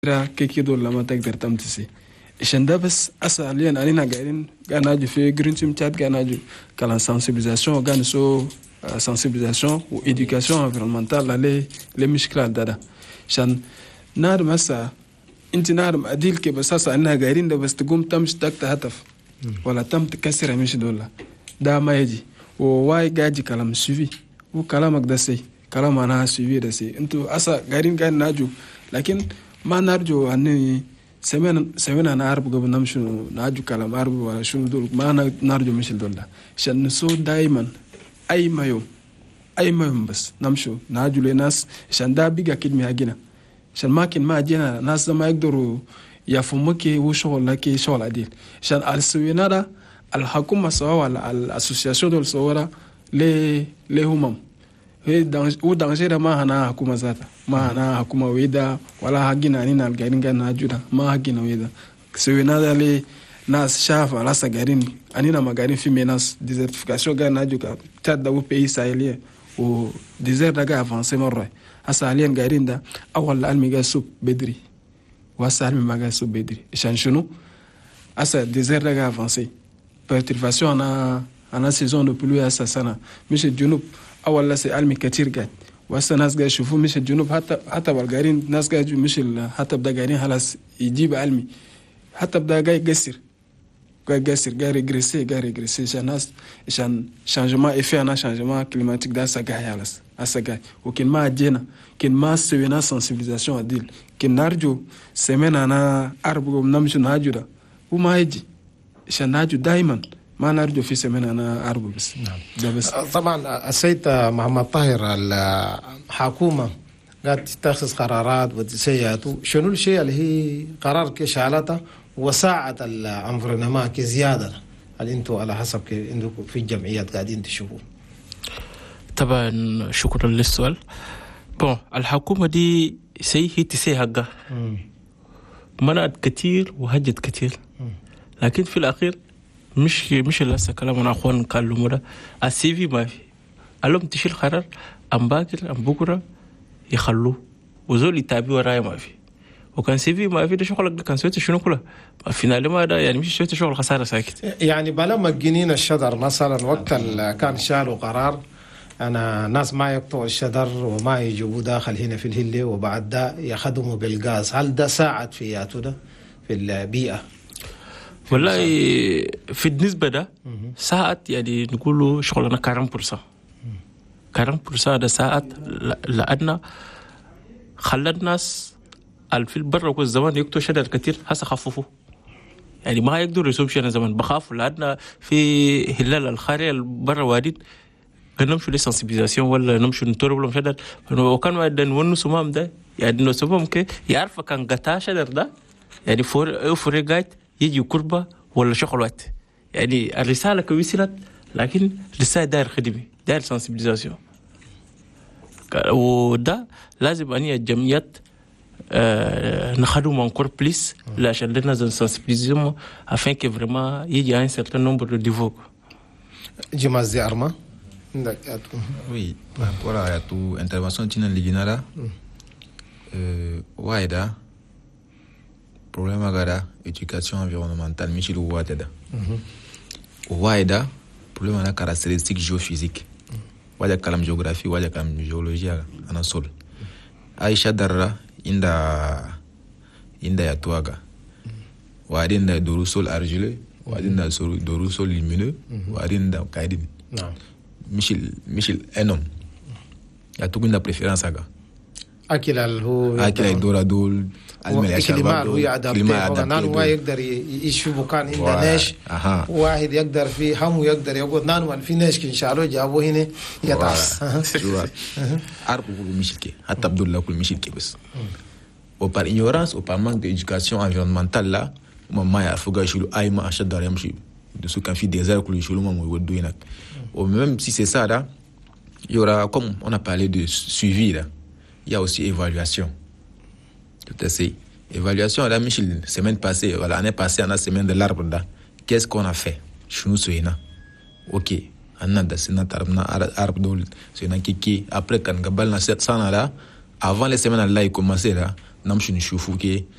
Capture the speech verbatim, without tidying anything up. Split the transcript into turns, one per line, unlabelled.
ra keke do lama tak der tam tisi shanda bas asa alian anina garin gana ju fe green team chat gana ju kala sensibilisation gana so uh, sensibilisation ou éducation environnementale les les mishkila dada shan nar masa inti nar adil ke bas asa anina garin da bas tugum tam shtak ta hataf wala tam takasira mish dolla da ma yaji o wai gaji kalam suivi o kalamak da sai kalama na suivi da sai into asa garin gan naju lakin ما نرجو أني سمعنا سمعنا نعرف قبل نمشي نرجو كلام عربي ولا شنو دول ما نرجو مش دول عشان نسود دائما أي ما يوم أي ما يوم بس نمشي نرجو لناس عشان ده بيجا كده مهاجنا عشان ما كن ما جينا ناس ما يقدروا يفهموك وشغل لك شغل عديل عشان السوينا ده الحكومة سوا ولا الأسوسياسيون دول سوا له لهم u danger da ma hana hakuma zata ma hana hakuma weda wala hagina ni na garin ga na juda ma hagina weda so we na dale nas shafa la sagarin anina magarin fi menas desertification ga na juga tad da u pays sahélien o désert daga avancer morre asalien garin da awal almi ga sub bedri wa salmi maga sub bedri chanchunu asa désert daga avancer perturbation na ana saison de pluie asa sana monsieur junub أول لسه علمي كتير قاعد وهسه ناس قاعد يشوفوا مش الجنوب حتى حتى بالقارين ناس قاعد مش حتى بدا قارين خلاص يجيب علمي حتى بدا قاعد يقصر قاعد يقصر قاعد يجريسي قاعد يجريسي عشان ناس عشان شانجمان إفي أنا شانجمان كليماتيك ده هسه قاعد خلاص هسه قاعد وكن ما جينا كن ما سوينا سنسيبيليزاسيون عديل كن نرجو سمعنا أنا أربعة نمشي ناجورا وما يجي عشان ناجو دائما ما نرجو في سمنة أنا أربو بس. نعم. بس
طبعا السيد محمد طاهر الحكومة قاعد تتخذ قرارات وتسيئات شنو الشيء اللي هي قرار كشالته وساعة الانفرنما كزيادة اللي انتوا على حسب عندكم في الجمعيات قاعدين تشوفوا.
طبعا شكرا للسؤال. بون الحكومة دي سي هي تسي حقها منعت كثير وهجت كثير لكن في الأخير مش مش لسه كلامنا اخوان قالوا ده السي في ما في قالهم تشيل قرار ام باكر ام بكره يخلوه وزول يتابع ورايا ما في وكان سي في ما في ده شغلك ده كان سويت شنو كله في ما ده يعني مش سويت شغل خساره ساكت
يعني بلا ما جنين الشجر مثلا وقت كان شالوا قرار انا ناس ما يقطعوا الشجر وما يجيبوا داخل هنا في الهله وبعد ده يخدموا بالغاز هل ده ساعد في ياتو ده في البيئه؟
والله في النسبة ده ساعات يعني نقوله شغلنا أربعين بالمية أربعين بالمية ده ساعات لأن خلى الناس في البر والزمان يقطعوا شجر كتير هسه خففوا يعني ما يقدروا يسووا شيء زمان بخافوا لأن في هلال الخارية البر وادين نمشوا لسنسيبيزاسيون ولا نمشوا نطور لهم شجر وكان ما يدن ونسوا مام ده يعني نسوهم كي يعرف كان قطع شجر ده يعني فور فور قاعد يجي قربة ولا شغل وقت يعني الرسالة كويسة لكن رسالة داير خدمة داير سنسيبيليزاسيون وده لازم أني الجمعيات آه نخدم encore plus عشان لنا سنسيبيليزاسيون afin que vraiment يجي un certain nombre de niveaux.
Jimas de Arma.
Oui, par rapport à toute intervention de l'Igina là, Waïda. Problème agara éducation environnementale Michel Ouadeda. Ouaida problème ana caractéristique géophysique. Wada kalam géographie wada kalam géologie ana sol. Aisha darra inda inda ya tuaga. Wadinda doru sol argileux, wadinda doru sol lumineux, wadinda kaidin. Michel Michel un homme. Ya tukunda préférence aga.
Akila هو
Akila doradol
الكلمات هو يعدل نانو ما يقدر يشوف مكان عنده ناش واحد يقدر في هم ويقدر يقول نانو في ناش إن شاء الله جابوه هنا يتعس
أربعة كل مشكلة حتى بدو الله كل مشكلة بس و par ignorance ou par manque d'éducation environnementale là ما يعرفوا يشيلوا أي ما أشد دار يمشي de ce qu'on fait des heures que les يشيلوا ما يودوا هناك ou même si c'est ça là il y aura comme on a parlé de suivi là il y a aussi évaluation. Tout à fait. Évaluation, la semaine passée, voilà, l'année passée, on a la semaine de l'arbre là. Qu'est-ce qu'on a fait? Chou soyena. Ok. On a des arbre d'ol. C'est un kiki. Après, quand on a la cette sana là, avant les semaines là, il commençait là. Nam chou chou fouké.